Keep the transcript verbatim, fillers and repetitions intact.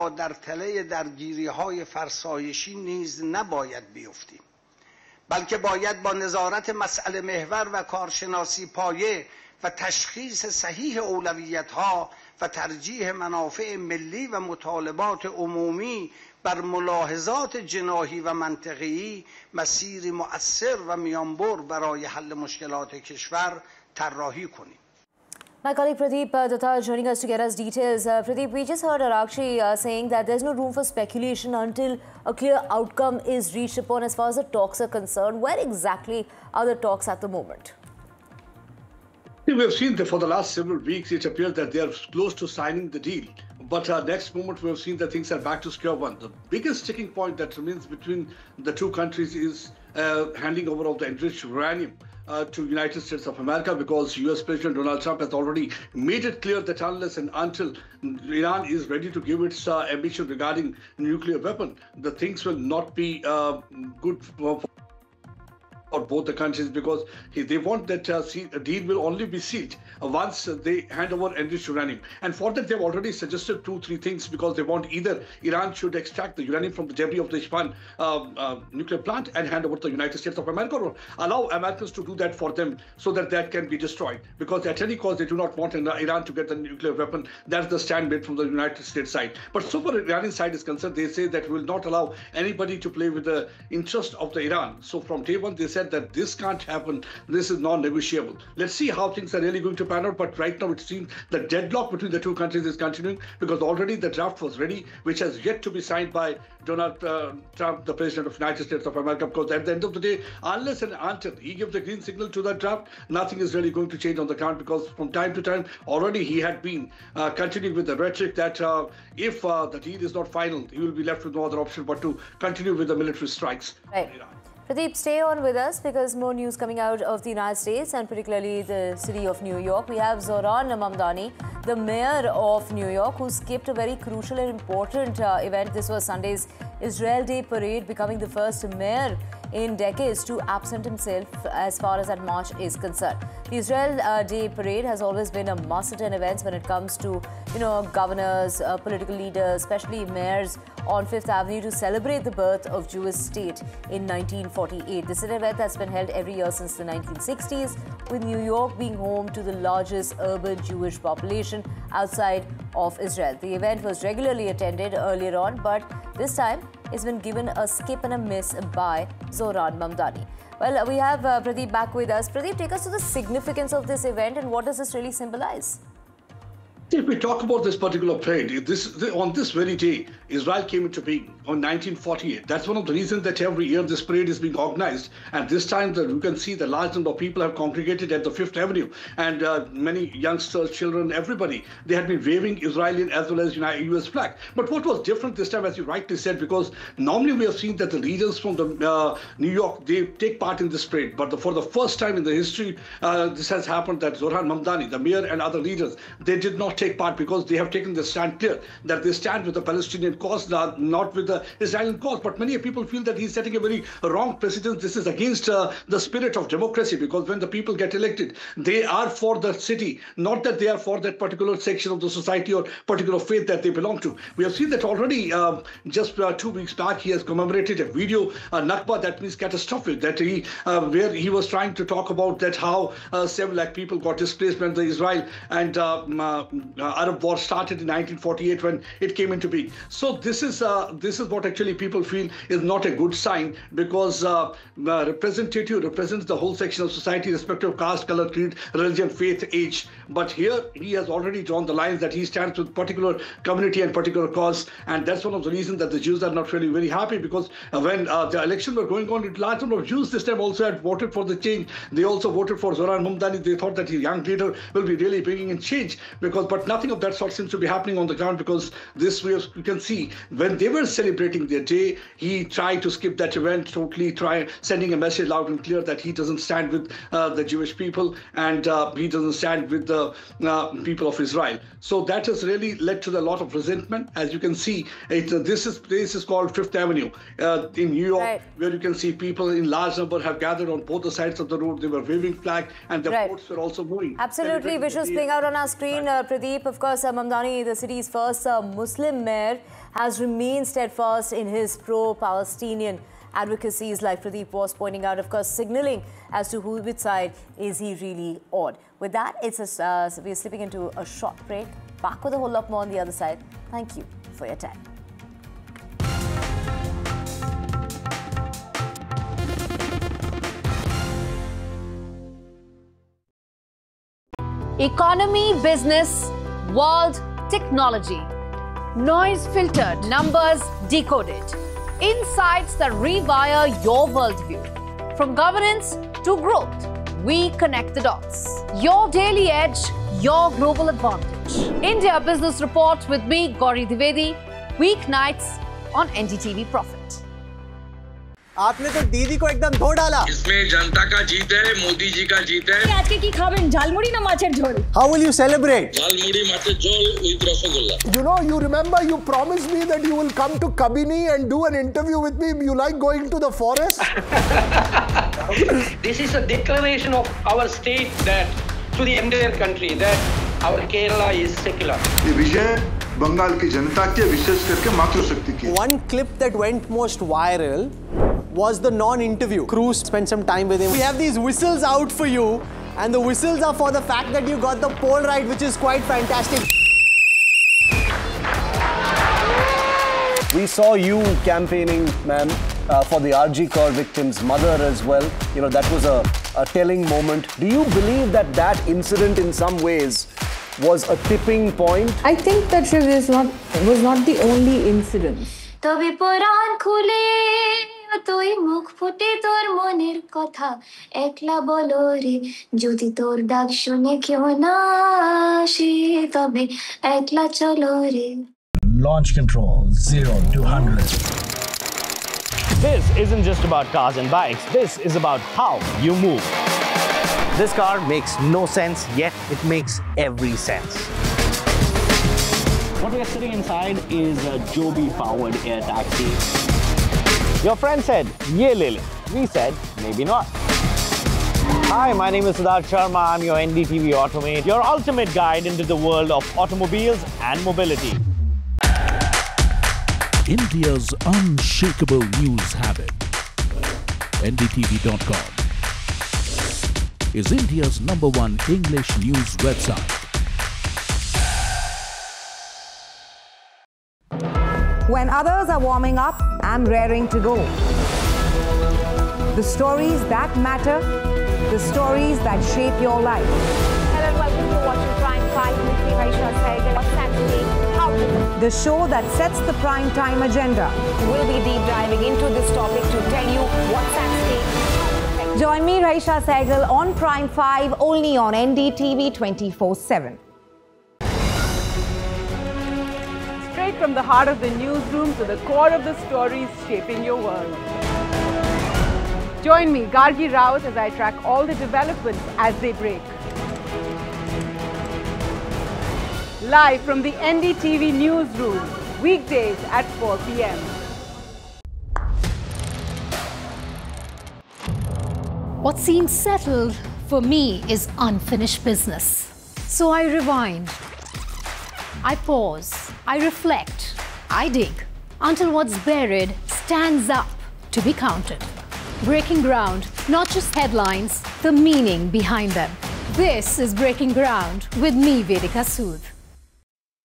در تله درگیری‌های فرسایشی نیز نباید بیفتیم، بلکه باید با نظارت مسئله محور و کارشناسی پایه و تشخیص صحیح اولویت‌ها و ترجیح منافع ملی و مطالبات عمومی بر ملاحظات جناحی و منطقه‌ای مسیری مؤثر و میانبر برای حل مشکلات کشور طراحی کنیم. My colleague Pradeep uh, Datta joining us to get us details. Uh, Pradeep, we just heard Arakshi uh, saying that there's no room for speculation until a clear outcome is reached upon as far as the talks are concerned. Where exactly are the talks at the moment? We have seen that for the last several weeks, it appears that they are close to signing the deal. But uh, next moment, we have seen that things are back to square one. The biggest sticking point that remains between the two countries is uh, handing over of the enriched uranium uh, to United States of America, because U S President Donald Trump has already made it clear that unless and until Iran is ready to give its uh, ambition regarding nuclear weapon, the things will not be uh, good for for both the countries, because they want that uh, a deal will only be sealed once they hand over enriched uranium. And for that, they've already suggested two, three things, because they want either Iran should extract the uranium from the debris of the Isfahan uh, uh, nuclear plant and hand over to the United States of America, or allow Americans to do that for them so that that can be destroyed. Because at any cost, they do not want Iran to get the nuclear weapon. That's the stand made from the United States side. But so far, Iranian side is concerned, they say that we will not allow anybody to play with the interest of the Iran. So from day one, they said that this can't happen. This is non-negotiable. Let's see how things are really going to pan out. But right now, it seems the deadlock between the two countries is continuing, because already the draft was ready, which has yet to be signed by Donald uh, Trump, the President of the United States of America. Because at the end of the day, unless and until he gives the green signal to that draft, nothing is really going to change on the ground. Because from time to time, already he had been uh, continuing with the rhetoric that uh, if uh, the deal is not final, he will be left with no other option but to continue with the military strikes. Right. Pradeep, stay on with us, because more news coming out of the United States and particularly the city of New York. We have Zohran Mamdani, the mayor of New York, who skipped a very crucial and important uh, event. This was Sunday's Israel Day parade, becoming the first mayor in decades to absent himself as far as that march is concerned. The Israel uh, Day parade has always been a must-attend event when it comes to, you know, governors, uh, political leaders, especially mayors on Fifth Avenue, to celebrate the birth of Jewish state in nineteen forty-eight. This is an event that's been held every year since the nineteen sixties, with New York being home to the largest urban Jewish population outside of Israel. The event was regularly attended earlier on, but this time it's been given a skip and a miss by Zohran Mamdani. Well, we have uh, Pradeep back with us. Pradeep, take us to the significance of this event and what does this really symbolize? If we talk about this particular parade, this, on this very day, Israel came into being on nineteen forty-eight. That's one of the reasons that every year this parade is being organized. And this time, the, you can see the large number of people have congregated at the Fifth Avenue. And uh, many youngsters, children, everybody, they had been waving Israeli as well as U S flag. But what was different this time, as you rightly said, because normally we have seen that the leaders from the uh, New York, they take part in this parade. But the, for the first time in the history, uh, this has happened that Zohran Mamdani, the mayor and other leaders, they did not take part, because they have taken the stand clear that they stand with the Palestinian cause, not with the Israeli cause. But many people feel that he's setting a very wrong precedent. This is against uh, the spirit of democracy, because when the people get elected, they are for the city, not that they are for that particular section of the society or particular faith that they belong to. We have seen that already uh, just uh, two weeks back, he has commemorated a video, uh, Nakba, that means catastrophic, that he, uh, where he was trying to talk about that how uh, seven lakh people got displaced when the Israel and uh, uh, Arab war started in nineteen forty-eight when it came into being. So this is uh, this is what actually people feel is not a good sign, because uh, uh, representative represents the whole section of society, irrespective of caste, color, creed, religion, faith, age. But here he has already drawn the lines that he stands with particular community and particular cause, and that's one of the reasons that the Jews are not really very happy, because uh, when uh, the election were going on, a large number of Jews this time also had voted for the change. They also voted for Zohran Mamdani. They thought that his young leader will be really bringing in change, because but nothing of that sort seems to be happening on the ground, because this we you can see when they were celebrating their day, he tried to skip that event, totally try sending a message loud and clear that he doesn't stand with uh, the Jewish people, and uh, he doesn't stand with the uh, people of Israel. So that has really led to a lot of resentment. As you can see, it, uh, this is place is called Fifth Avenue uh, in New York, right, where you can see people in large number have gathered on both the sides of the road. They were waving flag, and the right, boats were also moving. Absolutely, visuals playing out on our screen, uh, Pradeep. Pradeep. Of course, uh, Mamdani, the city's first uh, Muslim mayor, has remained steadfast in his pro-Palestinian advocacies, like Pradeep was pointing out, of course, signaling as to who, which side is he really on. With that, it's a, uh, we're slipping into a short break. Back with a whole lot more on the other side. Thank you for your time. Economy, business, world, technology. Noise filtered, numbers decoded. Insights that rewire your worldview. From governance to growth, we connect the dots. Your daily edge, your global advantage. India Business Report with me, Gauri Dwivedi, weeknights on N D T V Profit. आपने तो दीदी को एकदम धो डाला। इसमें जनता का जीत है, मोदी जी का जीत है। आज के की खाबेन झालमुड़ी ना माछेर झोल। How will you celebrate? Jhalmuri माछेर झोल with rasgulla. You know, you remember you promised me that you will come to Kabini and do an interview with me. You like going to the forest? This is a declaration of our state that to the entire country that our Kerala is secular. ये विषय बंगाल की जनता के विशेष करके मातृशक्ति की। One clip that went most viral was the non-interview. Cruz spent some time with him. We have these whistles out for you, and the whistles are for the fact that you got the poll right, which is quite fantastic. We saw you campaigning, ma'am, uh, for the R G Kar victim's mother as well. You know, that was a, a telling moment. Do you believe that that incident in some ways was a tipping point? I think that was not, was not the only incident. তুই মুখ ফুটে তোর মনের কথা একলা বলো রে যদি তোর ডাক শুনে কেউ না আসে তবে একলা চলো রে Launch control zero to one hundred. This isn't just about cars and bikes. This is about how you move. This car makes no sense, yet it makes every sense. What we are sitting inside is a Joby-powered air taxi. Your friend said, ye le le. We said, maybe not. Hi, my name is Siddharth Sharma. I'm your N D T V Automate, your ultimate guide into the world of automobiles and mobility. India's unshakable news habit. N D T V dot com is India's number one English news website. When others are warming up, I'm raring to go. The stories that matter, the stories that shape your life. Hello and welcome to watching Prime five with me, Raisha Sehgal. What's that today? How to The show that sets the prime time agenda. We'll be deep diving into this topic to tell you what's at stake. Join me, Raisha Sehgal, on Prime five, only on N D T V twenty-four seven. From the heart of the newsroom to the core of the stories shaping your world. Join me, Gargi Raut, as I track all the developments as they break. Live from the N D T V newsroom, weekdays at four p m What seems settled for me is unfinished business. So I rewind. I pause, I reflect, I dig, until what's buried stands up to be counted. Breaking ground, not just headlines, the meaning behind them. This is Breaking Ground with me, Vedika Sood.